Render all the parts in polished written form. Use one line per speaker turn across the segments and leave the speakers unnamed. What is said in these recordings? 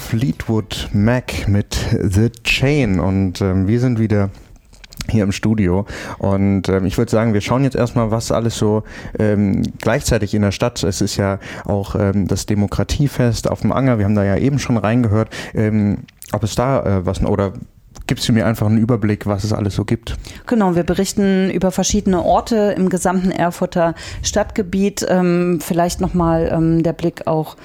Fleetwood Mac mit The Chain und wir sind wieder hier im Studio und ich würde sagen, wir schauen jetzt erstmal, was alles so gleichzeitig in der Stadt, es ist ja auch das Demokratiefest auf dem Anger, wir haben da ja eben schon reingehört, ob es da was, oder gibst du mir einfach einen Überblick, was es alles so gibt?
Genau, wir berichten über verschiedene Orte im gesamten Erfurter Stadtgebiet, vielleicht nochmal der Blick auch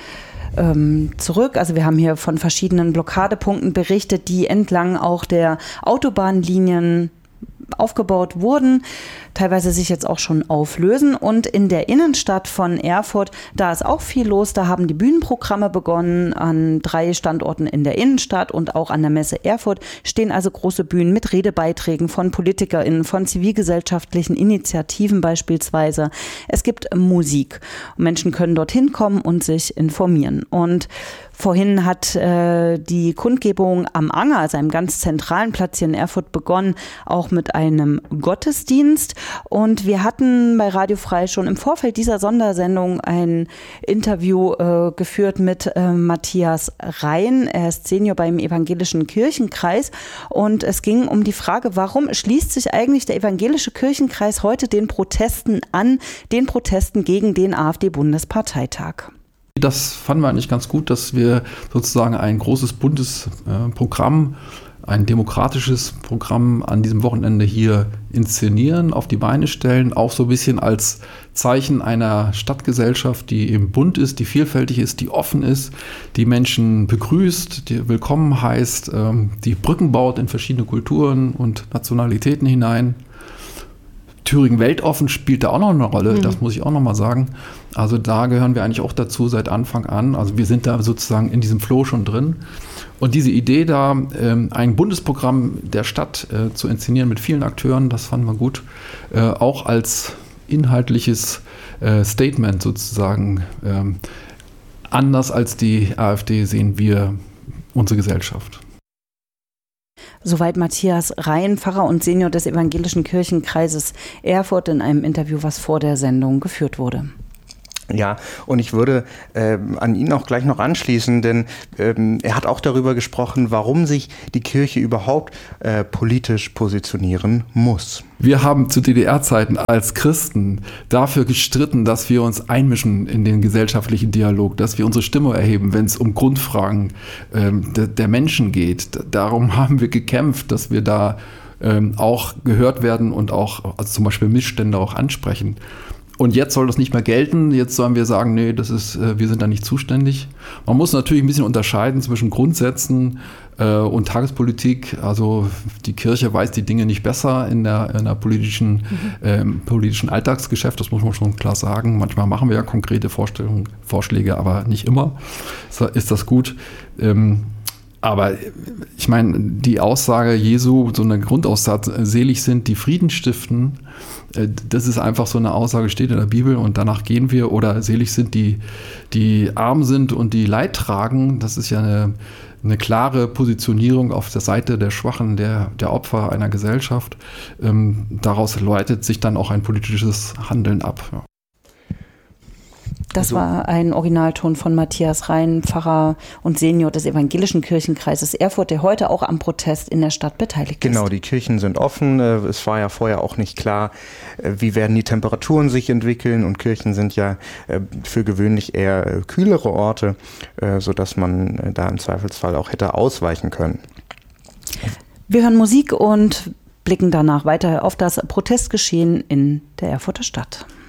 zurück. Also wir haben hier von verschiedenen Blockadepunkten berichtet, die entlang auch der Autobahnlinien aufgebaut wurden, teilweise sich jetzt auch schon auflösen. Und in der Innenstadt von Erfurt, da ist auch viel los. Da haben die Bühnenprogramme begonnen. An 3 Standorten in der Innenstadt und auch an der Messe Erfurt stehen also große Bühnen mit Redebeiträgen von PolitikerInnen, von zivilgesellschaftlichen Initiativen beispielsweise. Es gibt Musik. Menschen können dorthin kommen und sich informieren. Und vorhin hat die Kundgebung am Anger, also einem ganz zentralen Platz hier in Erfurt, begonnen, auch mit einem Gottesdienst. Und wir hatten bei Radio Frei schon im Vorfeld dieser Sondersendung ein Interview geführt mit Matthias Rein. Er ist Senior beim Evangelischen Kirchenkreis. Und es ging um die Frage, warum schließt sich eigentlich der Evangelische Kirchenkreis heute den Protesten an, den Protesten gegen den AfD-Bundesparteitag?
Das fanden wir eigentlich ganz gut, dass wir sozusagen ein großes buntes Programm, ein demokratisches Programm an diesem Wochenende hier inszenieren, auf die Beine stellen, auch so ein bisschen als Zeichen einer Stadtgesellschaft, die eben bunt ist, die vielfältig ist, die offen ist, die Menschen begrüßt, die willkommen heißt, die Brücken baut in verschiedene Kulturen und Nationalitäten hinein. Thüringen weltoffen spielt da auch noch eine Rolle, das muss ich auch noch mal sagen. Also da gehören wir eigentlich auch dazu seit Anfang an. Also wir sind da sozusagen in diesem Flow schon drin. Und diese Idee da, ein Bundesprogramm der Stadt zu inszenieren mit vielen Akteuren, das fanden wir gut. Auch als inhaltliches Statement sozusagen. Anders als die AfD sehen wir unsere Gesellschaft.
Soweit Matthias Rein, Pfarrer und Senior des Evangelischen Kirchenkreises Erfurt in einem Interview, was vor der Sendung geführt wurde.
Ja, und ich würde an ihn auch gleich noch anschließen, denn er hat auch darüber gesprochen, warum sich die Kirche überhaupt politisch positionieren muss.
Wir haben zu DDR-Zeiten als Christen dafür gestritten, dass wir uns einmischen in den gesellschaftlichen Dialog, dass wir unsere Stimme erheben, wenn es um Grundfragen der Menschen geht. Darum haben wir gekämpft, dass wir da auch gehört werden und auch also zum Beispiel Missstände auch ansprechen. Und jetzt soll das nicht mehr gelten. Jetzt sollen wir sagen, nee, wir sind da nicht zuständig. Man muss natürlich ein bisschen unterscheiden zwischen Grundsätzen und Tagespolitik. Also die Kirche weiß die Dinge nicht besser in der politischen Alltagsgeschäft. Das muss man schon klar sagen. Manchmal machen wir ja konkrete Vorschläge, aber nicht immer ist das gut. Aber ich meine, die Aussage Jesu, so eine Grundaussage, selig sind, die Frieden stiften, das ist einfach so eine Aussage, steht in der Bibel und danach gehen wir. Oder selig sind, die arm sind und die Leid tragen. Das ist ja eine klare Positionierung auf der Seite der Schwachen, der Opfer einer Gesellschaft. Daraus leitet sich dann auch ein politisches Handeln ab. Ja.
Das war ein Originalton von Matthias Rein, Pfarrer und Senior des Evangelischen Kirchenkreises Erfurt, der heute auch am Protest in der Stadt beteiligt ist.
Genau, die Kirchen sind offen. Es war ja vorher auch nicht klar, wie werden die Temperaturen sich entwickeln. Und Kirchen sind ja für gewöhnlich eher kühlere Orte, sodass man da im Zweifelsfall auch hätte ausweichen können.
Wir hören Musik und blicken danach weiter auf das Protestgeschehen in der Erfurter Stadt.